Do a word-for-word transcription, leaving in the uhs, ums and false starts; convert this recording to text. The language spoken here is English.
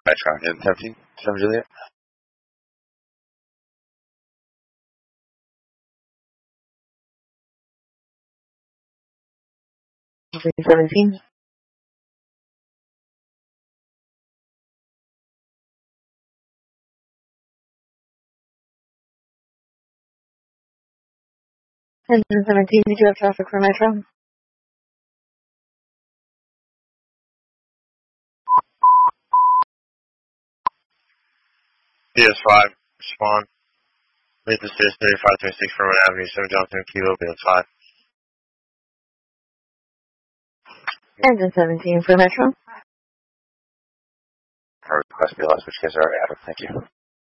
Metro, and seventeen, seven Juliet. seventeen. Engine seventeen, did you have traffic for Metro? D S five, respond. Lead the stairs thirty-five twenty-six Furman Avenue, seven Johnson, Kilo, B S five. Engine seventeen for Metro. Request be lost, which case I already have it. Thank you.